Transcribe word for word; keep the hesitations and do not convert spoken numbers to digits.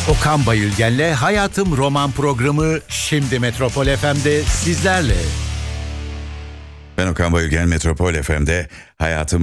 Okan Bayülgen'le Hayatım Roman programı şimdi Metropol F M'de sizlerle. Ben Okan Bayülgen, Metropol F M'de Hayatım